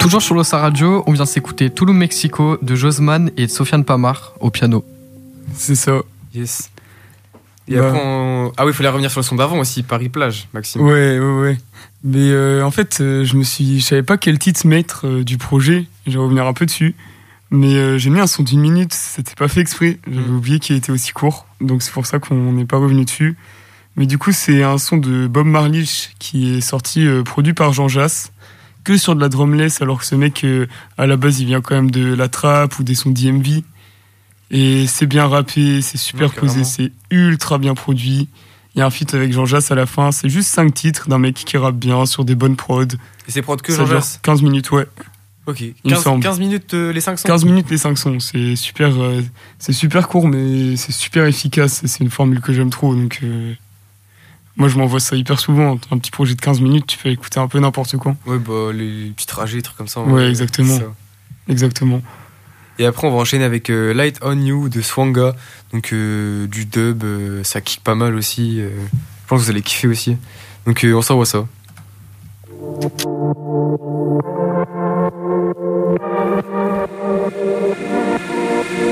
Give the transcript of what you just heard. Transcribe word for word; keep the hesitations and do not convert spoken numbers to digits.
Toujours sur l'Ossa Radio, on vient de s'écouter Tulum Mexico de Josman et de Sofiane Pamar au piano. C'est ça. Yes. Et Bah. après, on... ah oui, il fallait revenir sur le son d'avant aussi, Paris-Plage, Maxime. Ouais, ouais, ouais. Mais euh, en fait, euh, je me suis, je savais pas quel titre mettre euh, du projet. Je vais revenir un peu dessus. Mais euh, j'ai mis un son d'une minute. C'était pas fait exprès. J'avais Mm. oublié qu'il était aussi court. Donc c'est pour ça qu'on n'est pas revenu dessus. Mais du coup, c'est un son de Bob Marley qui est sorti, euh, produit par Jean Jass, que sur de la drumless, alors que ce mec, euh, à la base, il vient quand même de la trap ou des sons D M V. Et c'est bien rappé, c'est super Ouais, posé, carrément. c'est ultra bien produit. Il y a un feat avec Jean Jass à la fin. C'est juste cinq titres d'un mec qui rappe bien sur des bonnes prods. Et c'est prod que Ça Jean dure Jass. quinze minutes, ouais. Ok. Il me quinze, semble. quinze minutes euh, les cinq sons. quinze minutes les cinq sons. C'est super, euh, c'est super court, mais c'est super efficace. C'est une formule que j'aime trop. Donc, euh, moi, je m'envoie ça hyper souvent. Un petit projet de quinze minutes, tu fais écouter un peu n'importe quoi. Ouais, bah, les, les petits trajets, des trucs comme ça. Ouais, exactement. c'est ça. Exactement. Et après, on va enchaîner avec euh, Light on You de Swanga. Donc, euh, du dub, euh, ça kick pas mal aussi. euh. Je pense que vous allez kiffer aussi. Donc, euh, on s'envoie ça.